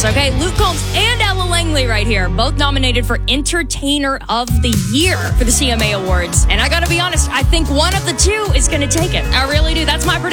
Combs, okay? Luke Combs and Ella Langley right here, both nominated for Entertainer of the Year for the CMA Awards. And I gotta be honest, I think one of the two is gonna take it. I really do. That's my prediction.